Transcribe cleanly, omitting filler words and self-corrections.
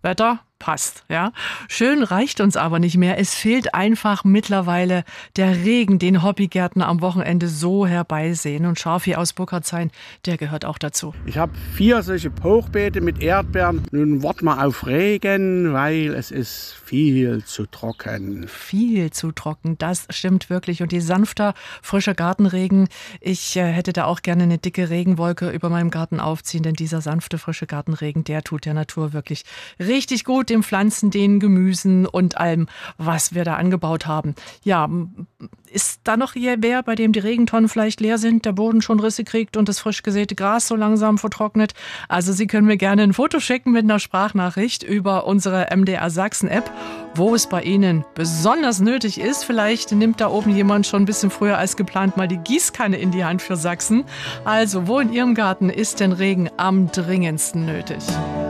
Wetter passt, ja. Schön reicht uns aber nicht mehr. Es fehlt einfach mittlerweile der Regen, den Hobbygärtner am Wochenende so herbeisehen. Und Scharfi aus Burkhardshain, der gehört auch dazu. Ich habe 4 solche Hochbeete mit Erdbeeren. Nun warten wir auf Regen, weil es ist viel zu trocken. Viel zu trocken, das stimmt wirklich. Und die sanfter, frischer Gartenregen, ich hätte da auch gerne eine dicke Regenwolke über meinem Garten aufziehen, denn dieser sanfte, frische Gartenregen, der tut der Natur wirklich richtig gut, den Pflanzen, den Gemüsen und allem, was wir da angebaut haben. Ja, ist da noch wer, bei dem die Regentonnen vielleicht leer sind, der Boden schon Risse kriegt und das frisch gesäte Gras so langsam vertrocknet? Also Sie können mir gerne ein Foto schicken mit einer Sprachnachricht über unsere MDR Sachsen App, wo es bei Ihnen besonders nötig ist. Vielleicht nimmt da oben jemand schon ein bisschen früher als geplant mal die Gießkanne in die Hand für Sachsen. Also, wo in Ihrem Garten ist denn Regen am dringendsten nötig?